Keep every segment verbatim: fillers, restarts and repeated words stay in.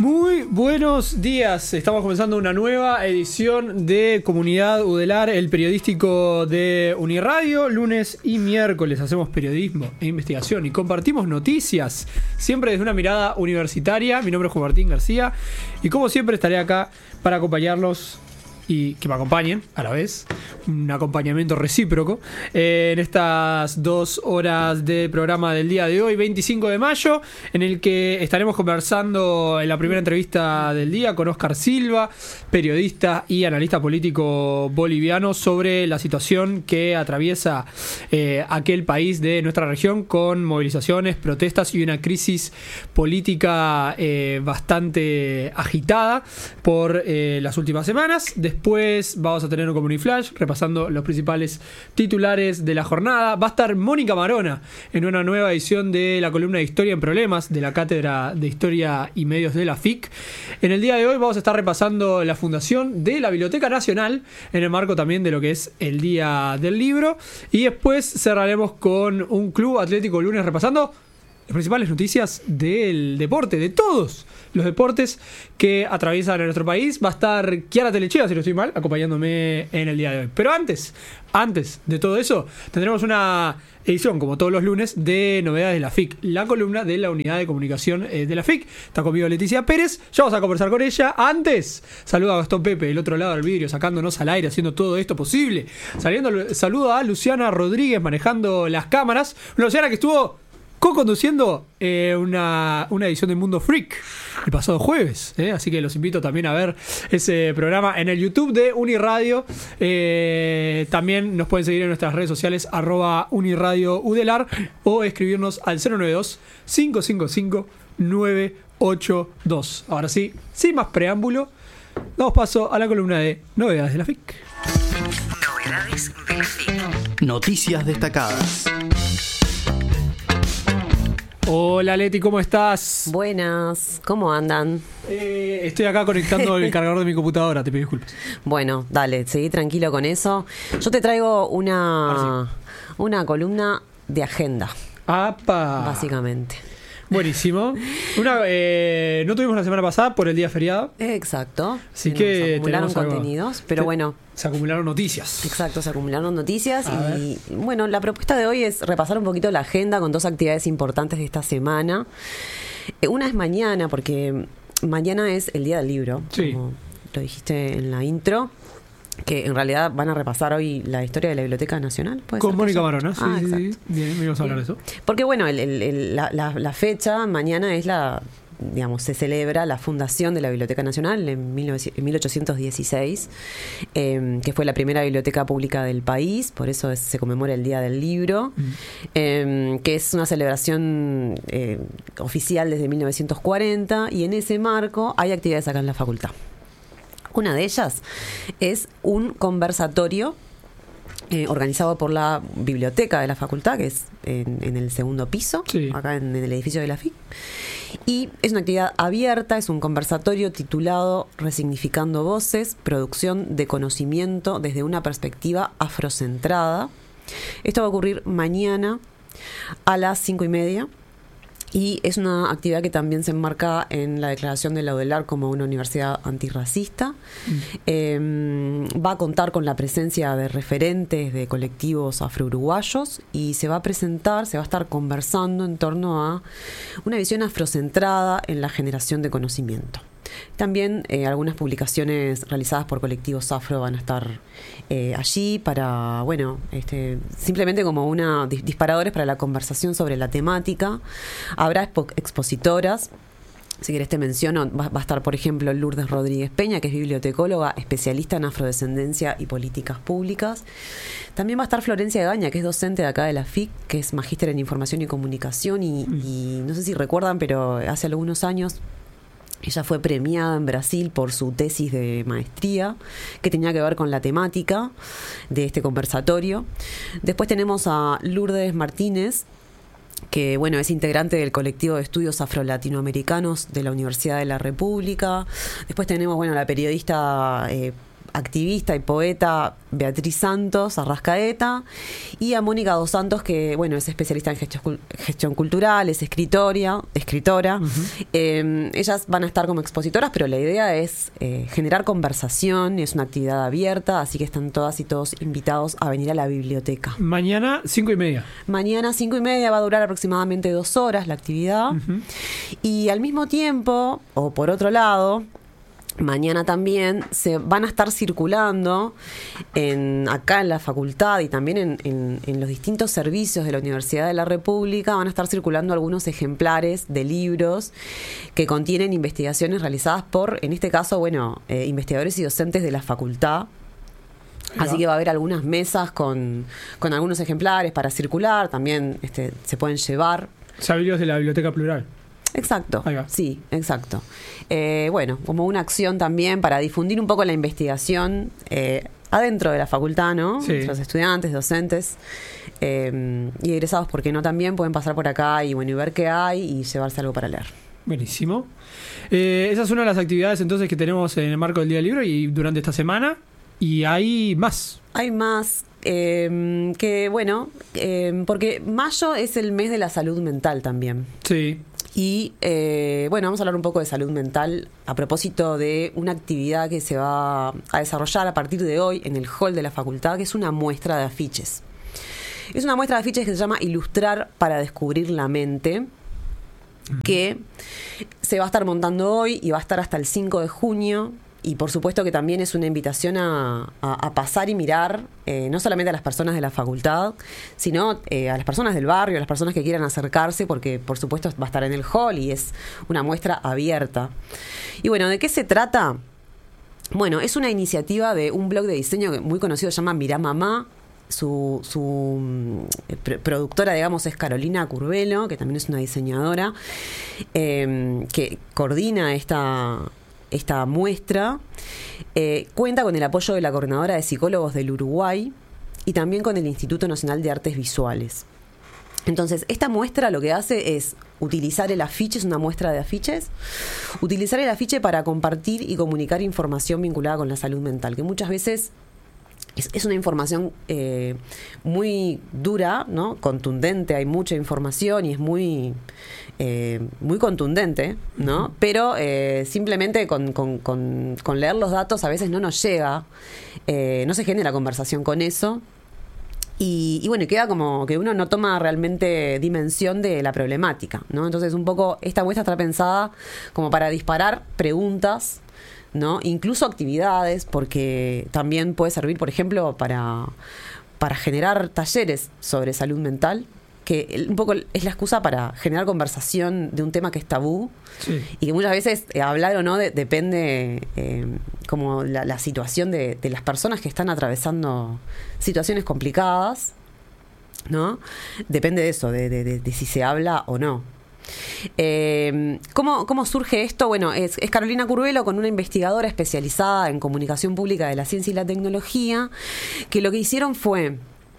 Muy buenos días, estamos comenzando una nueva edición de Comunidad Udelar, el periodístico de Uniradio. Lunes y miércoles hacemos periodismo e investigación y compartimos noticias, siempre desde una mirada universitaria. Mi nombre es Juan Martín García y como siempre estaré acá para acompañarlos y que me acompañen a la vez, un acompañamiento recíproco eh, en estas dos horas de programa del día de hoy, veinticinco de mayo, en el que estaremos conversando en la primera entrevista del día con Óscar Silva, periodista y analista político boliviano, sobre la situación que atraviesa eh, aquel país de nuestra región, con movilizaciones, protestas y una crisis política eh, bastante agitada por eh, las últimas semanas. Después vamos a tener un Comuniflash repasando los principales titulares de la jornada. Va a estar Mónica Marona en una nueva edición de la columna de Historia en Problemas de la Cátedra de Historia y Medios de la F I C. En el día de hoy vamos a estar repasando la fundación de la Biblioteca Nacional en el marco también de lo que es el Día del Libro. Y después cerraremos con un Club Atlético Lunes repasando las principales noticias del deporte, de todos los deportes que atraviesan en nuestro país. Va a estar Kiara Telechea, si no estoy mal, acompañándome en el día de hoy. Pero antes, antes de todo eso, tendremos una edición, como todos los lunes, de novedades de la F I C, la columna de la Unidad de Comunicación de la F I C. Está conmigo Leticia Pérez, ya vamos a conversar con ella. Antes, saludo a Gastón Pepe, del otro lado del vidrio, sacándonos al aire, haciendo todo esto posible. Saliendo, saludo a Luciana Rodríguez, manejando las cámaras. Una Luciana que estuvo co-conduciendo eh, una, una edición de Mundo Freak el pasado jueves, eh, así que los invito también a ver ese programa en el YouTube de Uniradio. Eh, también nos pueden seguir en nuestras redes sociales, arroba Uniradio Udelar, o escribirnos al cero nueve dos, cinco cinco cinco, nueve ocho dos. Ahora sí, sin más preámbulo, damos paso a la columna de Novedades de la F I C. Novedades de la F I C. Noticias destacadas. Hola Leti, ¿cómo estás? Buenas, ¿cómo andan? Eh, estoy acá conectando el cargador de mi computadora, te pido disculpas. Bueno, dale, seguí tranquilo con eso. Yo te traigo una, sí. una columna de agenda. ¡Apa! Básicamente. Buenísimo. Una, eh, no tuvimos la semana pasada por el día feriado. Exacto. Así se que se acumularon tenemos contenidos, algo. pero se, bueno. Se acumularon noticias. Exacto, se acumularon noticias. A y ver. bueno, la propuesta de hoy es repasar un poquito la agenda con dos actividades importantes de esta semana. Eh, una es mañana, porque mañana es el Día del Libro, sí. como lo dijiste en la intro, que en realidad van a repasar hoy la historia de la Biblioteca Nacional. Con Mónica Marona, sí, ah, sí, sí. Bien, me ibas a hablar de eso. Porque bueno, el, el, el, la, la, la fecha mañana es la, digamos, se celebra la fundación de la Biblioteca Nacional en mil ochocientos dieciséis, eh, que fue la primera biblioteca pública del país, por eso es, se conmemora el Día del Libro, mm. eh, que es una celebración eh, oficial desde mil novecientos cuarenta, y en ese marco hay actividades acá en la facultad. Una de ellas es un conversatorio eh, organizado por la biblioteca de la facultad, que es en, en el segundo piso, sí. acá en, en el edificio de la F I C. Y es una actividad abierta, es un conversatorio titulado Resignificando Voces, producción de conocimiento desde una perspectiva afrocentrada. Esto va a ocurrir mañana a las cinco y media. Y es una actividad que también se enmarca en la declaración de la Udelar como una universidad antirracista. Mm. Eh, va a contar con la presencia de referentes de colectivos afro-uruguayos y se va a presentar, se va a estar conversando en torno a una visión afrocentrada en la generación de conocimiento. También eh, algunas publicaciones realizadas por colectivos afro van a estar eh, allí para, bueno, este, simplemente como una disparadores para la conversación sobre la temática. Habrá expo- expositoras. Si querés te menciono, va, va a estar, por ejemplo, Lourdes Rodríguez Peña, que es bibliotecóloga, especialista en afrodescendencia y políticas públicas. También va a estar Florencia Egaña, que es docente de acá de la F I C, que es magíster en información y comunicación. Y, mm. y no sé si recuerdan, pero hace algunos años ella fue premiada en Brasil por su tesis de maestría, que tenía que ver con la temática de este conversatorio. Después tenemos a Lourdes Martínez, que bueno, es integrante del colectivo de estudios afro-latinoamericanos de la Universidad de la República. Después tenemos, bueno, la periodista eh, activista y poeta Beatriz Santos Arrascaeta, y a Mónica Dos Santos, que bueno, es especialista en gestión, gestión cultural, es escritoria, escritora. Uh-huh. eh, ellas van a estar como expositoras, pero la idea es eh, generar conversación, es una actividad abierta, así que están todas y todos invitados a venir a la biblioteca. Mañana cinco y media. Mañana cinco y media, va a durar aproximadamente dos horas la actividad. Uh-huh. Y al mismo tiempo, o por otro lado, mañana también se van a estar circulando en, acá en la facultad y también en, en, en los distintos servicios de la Universidad de la República, van a estar circulando algunos ejemplares de libros que contienen investigaciones realizadas por, en este caso, bueno, eh, investigadores y docentes de la facultad. Así que va a haber algunas mesas con, con algunos ejemplares para circular, también este, se pueden llevar. Sabios de la Biblioteca Plural. Exacto, sí, exacto. Eh, bueno, como una acción también para difundir un poco la investigación eh, adentro de la facultad, ¿no? Sí. Los estudiantes, docentes eh, y egresados, porque no, también pueden pasar por acá y bueno, y ver qué hay y llevarse algo para leer. Buenísimo. Eh, esa es una de las actividades entonces que tenemos en el marco del Día del Libro y durante esta semana. Y hay más. Hay más. Eh, que bueno, eh, porque mayo es el mes de la salud mental también. Sí. Y eh, bueno, vamos a hablar un poco de salud mental a propósito de una actividad que se va a desarrollar a partir de hoy en el hall de la facultad, que es una muestra de afiches. Es una muestra de afiches que se llama Ilustrar para descubrir la mente, que se va a estar montando hoy y va a estar hasta el cinco de junio. Y por supuesto que también es una invitación a, a, a pasar y mirar, eh, no solamente a las personas de la facultad, sino eh, a las personas del barrio, a las personas que quieran acercarse, porque por supuesto va a estar en el hall y es una muestra abierta. Y bueno, ¿de qué se trata? Bueno, es una iniciativa de un blog de diseño muy conocido, se llama Mirá Mamá. Su, su eh, productora, digamos, es Carolina Curvelo, que también es una diseñadora, eh, que coordina esta... Esta muestra eh, cuenta con el apoyo de la Coordinadora de Psicólogos del Uruguay y también con el Instituto Nacional de Artes Visuales. Entonces, esta muestra lo que hace es utilizar el afiche, es una muestra de afiches, utilizar el afiche para compartir y comunicar información vinculada con la salud mental, que muchas veces es, es una información eh, muy dura, ¿no? Contundente, hay mucha información y es muy... Eh, muy contundente, ¿no? Pero eh, simplemente con, con, con, con leer los datos a veces no nos llega, eh, no se genera conversación con eso. Y, y bueno, queda como que uno no toma realmente dimensión de la problemática, ¿no? Entonces, un poco esta muestra está pensada como para disparar preguntas, ¿no? Incluso actividades, porque también puede servir, por ejemplo, para, para generar talleres sobre salud mental, que un poco es la excusa para generar conversación de un tema que es tabú. Sí. Y que muchas veces eh, hablar o no de, depende eh, como la, la situación de, de las personas que están atravesando situaciones complicadas, ¿no? Depende de eso, de, de, de, de si se habla o no. Eh, ¿cómo, ¿Cómo surge esto? Bueno, es, es Carolina Curvelo, con una investigadora especializada en comunicación pública de la ciencia y la tecnología, que lo que hicieron fue...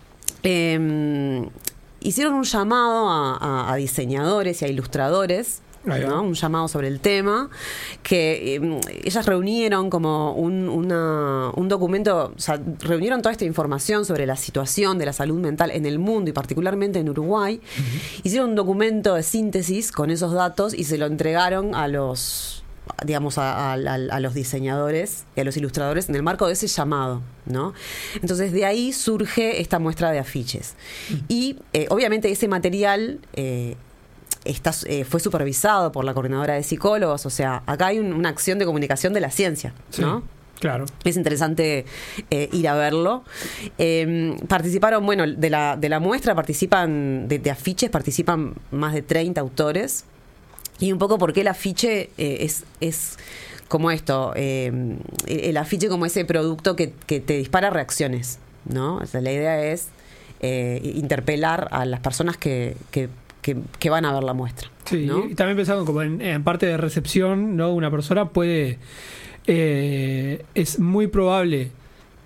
Eh, hicieron un llamado a, a, a diseñadores y a ilustradores, ¿no? Un llamado sobre el tema, que eh, ellas reunieron como un, una, un documento, o sea, reunieron toda esta información sobre la situación de la salud mental en el mundo y particularmente en Uruguay. Uh-huh. Hicieron un documento de síntesis con esos datos y se lo entregaron a los... digamos, a, a, a los diseñadores y a los ilustradores en el marco de ese llamado, ¿no? Entonces, de ahí surge esta muestra de afiches. Y, eh, obviamente, ese material eh, está, eh, fue supervisado por la Coordinadora de Psicólogos. O sea, acá hay un, una acción de comunicación de la ciencia, ¿no? Sí. Claro. Es interesante eh, ir a verlo. Eh, participaron, bueno, de la, de la muestra participan, de, de afiches participan más de treinta autores. Y un poco porque el afiche eh, es, es como esto, eh, el afiche como ese producto que, que te dispara reacciones, ¿no? O sea, la idea es eh, interpelar a las personas que, que, que, que van a ver la muestra. Sí, ¿no? Y también pensando como en, en parte de recepción, ¿no? Una persona puede, eh, es muy probable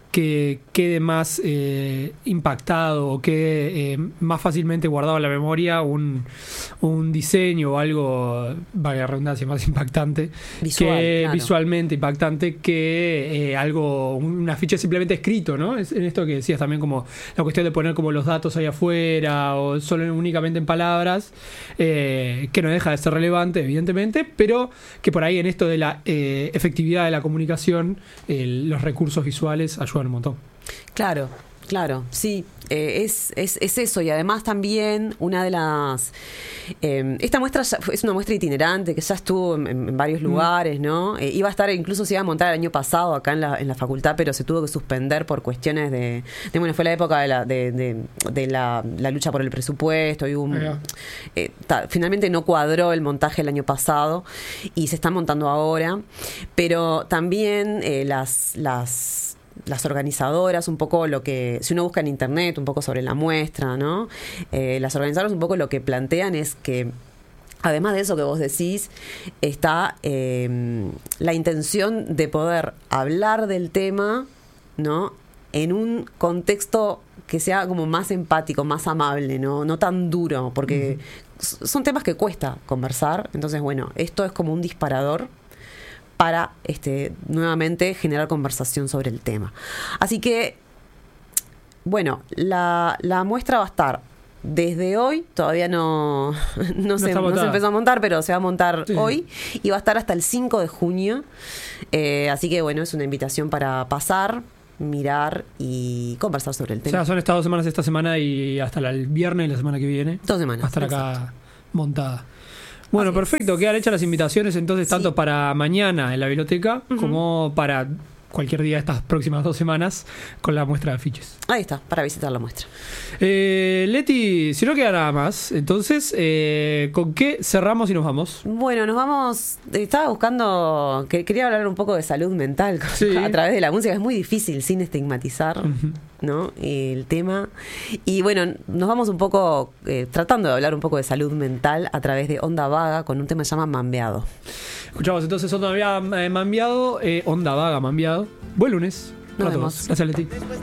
que quede más eh, impactado o quede eh, más fácilmente guardado en la memoria un, un diseño o algo, valga la redundancia, más impactante, Visual, que claro. visualmente impactante que eh, algo, un afiche simplemente escrito, ¿no? Es en esto que decías también, como la cuestión de poner como los datos ahí afuera o solo únicamente en palabras, eh, que no deja de ser relevante, evidentemente, pero que por ahí en esto de la eh, efectividad de la comunicación, eh, los recursos visuales ayudan un montón. Claro, claro, sí, eh, es, es, es eso. Y además también una de las... Eh, esta muestra ya fue- es una muestra itinerante que ya estuvo en, en varios lugares, ¿no? Eh, iba a estar, incluso se iba a montar el año pasado acá en la, en la facultad, pero se tuvo que suspender por cuestiones de... de bueno, fue la época de la, de, de, de la, la lucha por el presupuesto y hubo un, Ajá. eh, ta- finalmente no cuadró el montaje el año pasado y se está montando ahora, pero también eh, las... las las organizadoras, un poco lo que, si uno busca en internet un poco sobre la muestra, ¿no? Eh, las organizadoras un poco lo que plantean es que, además de eso que vos decís, está eh, la intención de poder hablar del tema, ¿no? En un contexto que sea como más empático, más amable, no, no tan duro, porque uh-huh. son temas que cuesta conversar. Entonces, bueno, esto es como un disparador para este, nuevamente generar conversación sobre el tema. Así que, bueno, la, la muestra va a estar desde hoy, todavía no, no, No se, está no se montada. empezó a montar, pero se va a montar Sí. hoy y va a estar hasta el cinco de junio. Eh, así que, bueno, es una invitación para pasar, mirar y conversar sobre el O tema. sea, son estas dos semanas esta semana y hasta la- el viernes de la semana que viene. Dos semanas. Va a estar acá exacto. montada. Bueno, Así perfecto. es. Quedan hechas las invitaciones entonces Sí. tanto para mañana en la biblioteca Ujú. como para cualquier día de estas próximas dos semanas con la muestra de afiches. Ahí está, para visitar la muestra. Eh, Leti, si no queda nada más, entonces, eh, ¿con qué cerramos y nos vamos? Bueno, nos vamos. Estaba buscando. que- Quería hablar un poco de salud mental con- Sí. a través de la música. Es muy difícil sin estigmatizar, Ujú. ¿no? El tema. Y bueno, nos vamos un poco eh, tratando de hablar un poco de salud mental a través de Onda Vaga con un tema que se llama Mambeado. Escuchamos entonces Onda Vaga, eh, Mambiado, eh, Onda Vaga, Mambiado. Buen lunes. Nos Para todos. vemos. Gracias, Leti.